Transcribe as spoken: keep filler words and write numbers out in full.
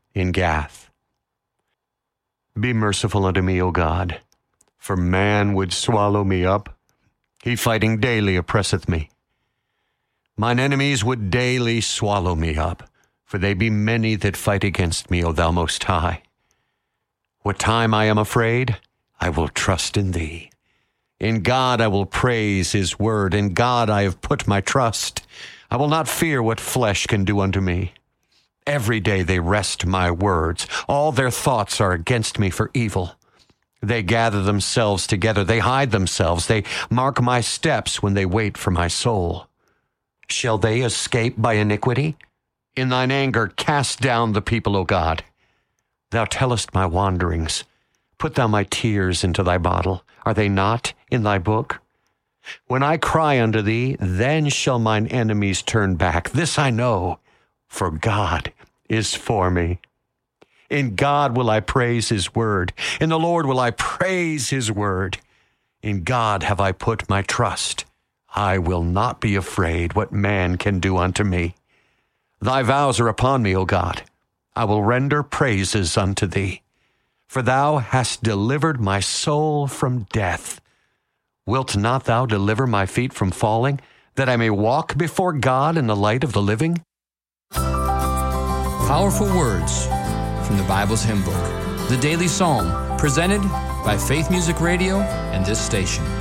in Gath. Be merciful unto me, O God, for man would swallow me up. He fighting daily oppresseth me. Mine enemies would daily swallow me up, for they be many that fight against me, O thou Most High. What time I am afraid, I will trust in thee. In God I will praise his word. In God I have put my trust. I will not fear what flesh can do unto me. Every day they wrest my words. All their thoughts are against me for evil. They gather themselves together. They hide themselves. They mark my steps when they wait for my soul. Shall they escape by iniquity? In thine anger cast down the people, O God. Thou tellest my wanderings. Put thou my tears into thy bottle. Are they not in thy book? When I cry unto thee, then shall mine enemies turn back. This I know, for God is for me. In God will I praise his word. In the Lord will I praise his word. In God have I put my trust. I will not be afraid what man can do unto me. Thy vows are upon me, O God. I will render praises unto thee. For thou hast delivered my soul from death. Wilt not thou deliver my feet from falling, that I may walk before God in the light of the living? Powerful words from the Bible's hymn book, the Daily Psalm, presented by Faith Music Radio and this station.